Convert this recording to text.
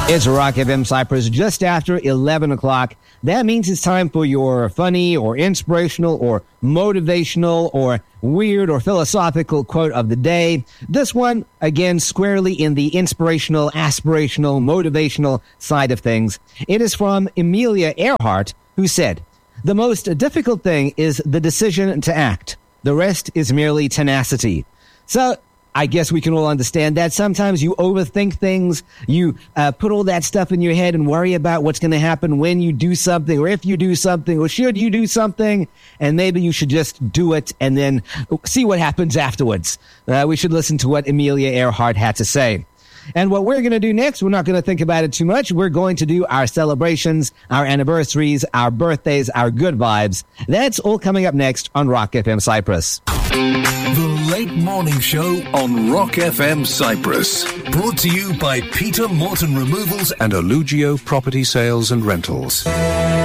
It's Rock FM Cyprus just after 11 o'clock. That means it's time for your funny or inspirational or motivational or weird or philosophical quote of the day. This one, again, squarely in the inspirational, aspirational, motivational side of things. It is from Amelia Earhart, who said, "The most difficult thing is the decision to act. The rest is merely tenacity." So, I guess we can all understand that. Sometimes you overthink things. You put all that stuff in your head and worry about what's going to happen when you do something or if you do something or should you do something. And maybe you should just do it and then see what happens afterwards. We should listen to what Amelia Earhart had to say. And what we're going to do next, we're not going to think about it too much. We're going to do our celebrations, our anniversaries, our birthdays, our good vibes. That's all coming up next on Rock FM Cyprus. The Late Morning Show on Rock FM Cyprus. Brought to you by Peter Morton Removals and Alugio Property Sales and Rentals.